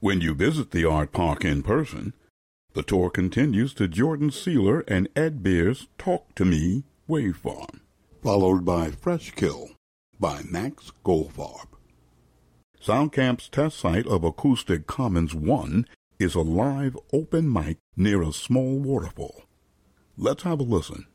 When you visit the art park in person, the tour continues to Jordan Sealer and Ed Beer's Talk to Me Wave Farm, followed by Fresh Kill by Max Goldfarb. Soundcamp's test site of Acoustic Commons 1 is a live open mic near a small waterfall. Let's have a listen.